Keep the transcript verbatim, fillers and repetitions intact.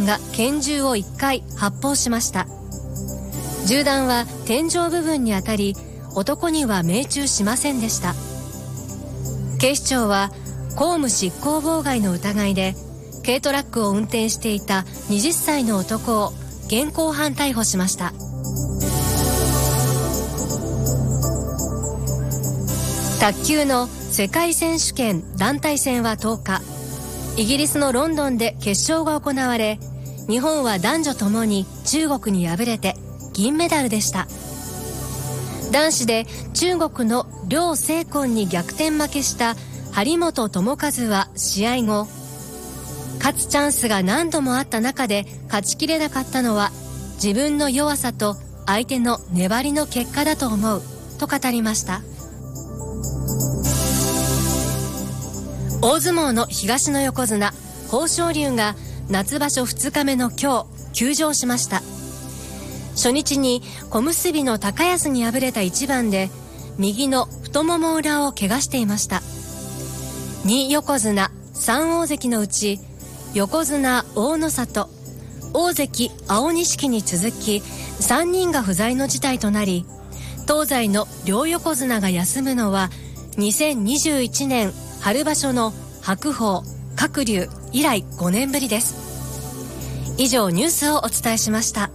が拳銃をいっかい発砲しました。銃弾は天井部分に当たり、男には命中しませんでした。警視庁は公務執行妨害の疑いで軽トラックを運転していたはたちの男を現行犯逮捕しました。卓球の世界選手権団体戦はとおか、イギリスのロンドンで決勝が行われ、日本は男女ともに中国に敗れて銀メダルでした。男子で中国の梁成根に逆転負けした張本智和は試合後、勝つチャンスが何度もあった中で勝ちきれなかったのは自分の弱さと相手の粘りの結果だと思うと語りました。大相撲の東の横綱豊昇龍が夏場所ふつかめの今日休場しました。初日に小結の高安に敗れた一番で右の太もも裏を怪我していました。に横綱さん大関のうち横綱大の里、大関青錦に続きさんにんが不在の事態となり、東西の両横綱が休むのはにせんにじゅういちねん春場所の白鵬、鶴竜以来ごねんぶりです。以上ニュースをお伝えしました。